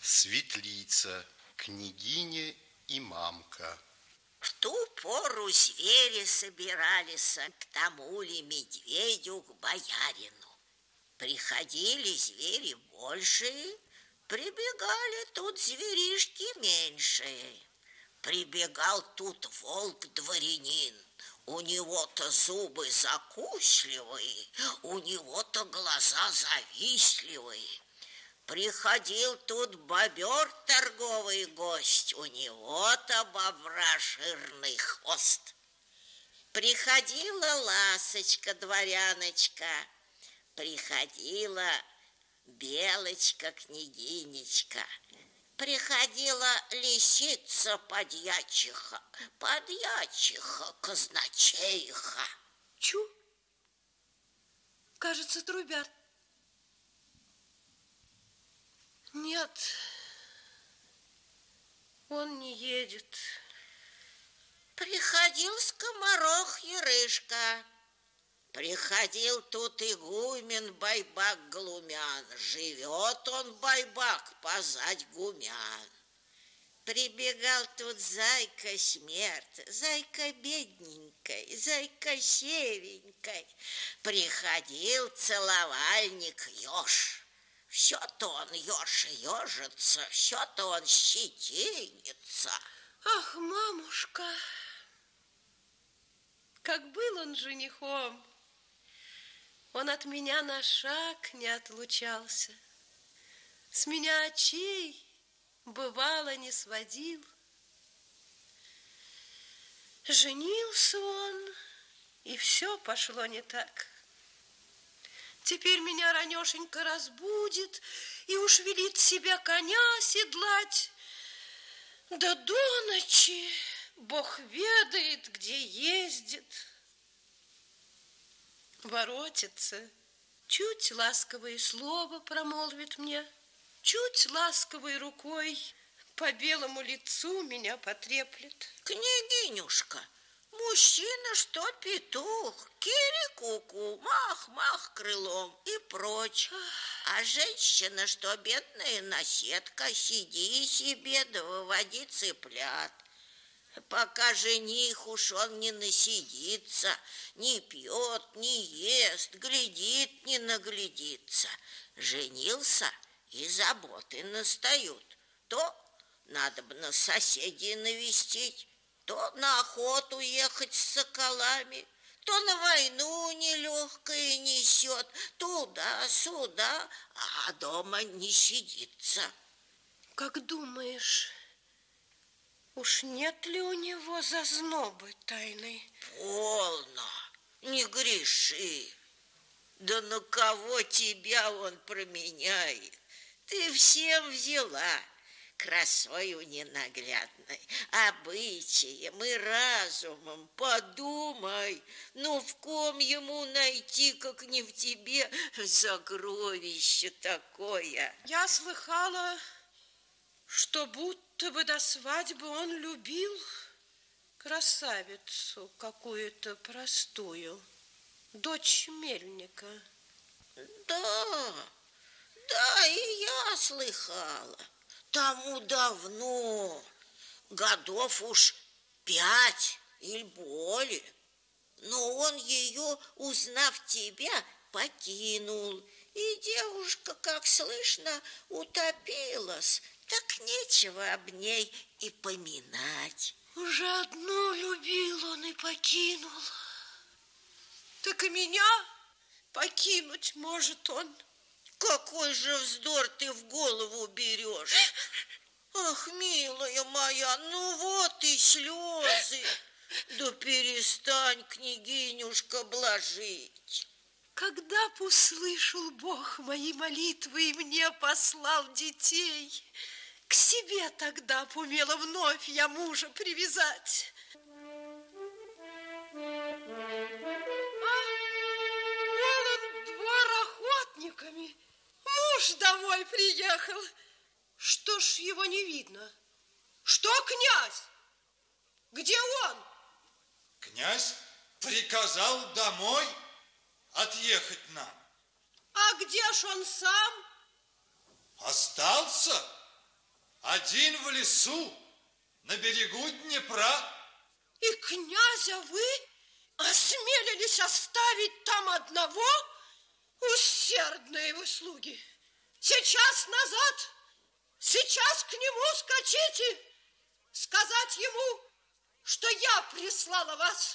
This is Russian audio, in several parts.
Светлица, княгиня и мамка. В ту пору звери собирались к тому ли медведю, к боярину. Приходили звери большие, прибегали тут зверишки меньшие. Прибегал тут волк-дворянин. У него-то зубы закусливые, у него-то глаза завистливые. Приходил тут бобер торговый гость, у него-то бобра жирный хвост. Приходила ласочка-дворяночка, приходила белочка-княгинечка, приходила лисица-подьячиха, подьячиха-казначеиха. Чу, кажется, трубят. Нет, он не едет. Приходил скоморох Ярышка. Приходил тут игумен Байбак Глумян. Живет он, Байбак, позать гумян. Прибегал тут зайка Смерть, зайка бедненькой, зайка серенькой. Приходил целовальник Ёж. Все-то он еж ежится, все-то он щетинится. Ах, мамушка, как был он женихом, он от меня на шаг не отлучался, с меня очей бывало не сводил. Женился он, и все пошло не так. Теперь меня ранешенько разбудит и уж велит себя коня седлать. Да до ночи Бог ведает, где ездит. Воротится, чуть ласковое слово промолвит мне, чуть ласковой рукой по белому лицу меня потреплет. Княгинюшка, мужчина, что петух, кири-ку-ку, мах-мах крылом и прочь. А женщина, что бедная наседка, сиди себе да выводи цыплят. Пока жених уж он не насидится, не пьет, не ест, глядит, не наглядится. Женился, и заботы настают. То надо бы на соседей навестить, то на охоту ехать с соколами, то на войну нелегкое несет, туда-сюда, а дома не сидится. Как думаешь, уж нет ли у него зазнобы тайной? Полно, не греши. Да на кого тебя он променяет? Ты всем взяла. Красою ненаглядной, обычаем и разумом. Подумай, ну в ком ему найти, как не в тебе, сокровище такое? Я слыхала, что будто бы до свадьбы он любил красавицу какую-то простую, дочь мельника. Да, и я слыхала. Тому давно, годов уж 5 или более. Но он ее, узнав тебя, покинул. И девушка, как слышно, утопилась. Так нечего об ней и поминать. Уже одну любил он и покинул. Так и меня покинуть может он. Какой же вздор ты в голову берешь? Ах, милая моя, ну вот и слезы. Да перестань, княгинюшка, блажить. Когда б услышал Бог мои молитвы и мне послал детей, к себе тогда б умела вновь я мужа привязать. Полон двор охотниками. Муж домой приехал. Что ж его не видно? Что, князь? Где он? Князь приказал домой отъехать нам. А где ж он сам? Остался один в лесу на берегу Днепра. И князя вы осмелились оставить там одного? Усердные вы слуги! Сейчас назад, сейчас к нему скачите, сказать ему, что я прислала вас.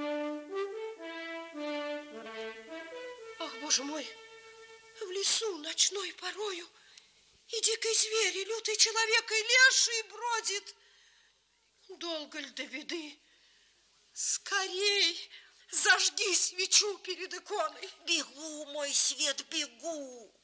Ах, Боже мой, в лесу ночной порою и дикий зверь, и лютый человек, и леший бродит. Долго ли до беды? Скорей зажги свечу перед иконой. Бегу, мой свет, бегу.